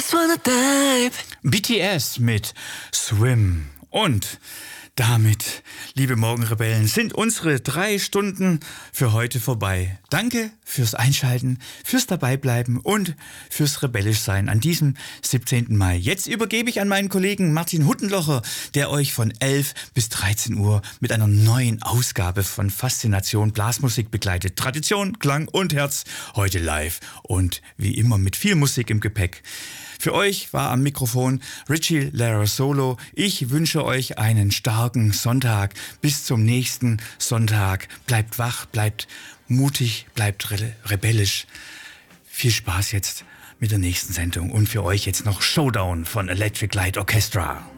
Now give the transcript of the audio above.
just wanna dive. BTS mit Swim. Und damit, liebe Morgenrebellen, sind unsere 3 Stunden für heute vorbei. Danke fürs Einschalten, fürs Dabeibleiben und fürs Rebellischsein an diesem 17. Mai. Jetzt übergebe ich an meinen Kollegen Martin Huttenlocher, der euch von 11 bis 13 Uhr mit einer neuen Ausgabe von Faszination Blasmusik begleitet. Tradition, Klang und Herz, heute live und wie immer mit viel Musik im Gepäck. Für euch war am Mikrofon Richie Larrazolo. Ich wünsche euch einen starken Sonntag. Bis zum nächsten Sonntag. Bleibt wach, bleibt mutig, bleibt rebellisch. Viel Spaß jetzt mit der nächsten Sendung. Und für euch jetzt noch Showdown von Electric Light Orchestra.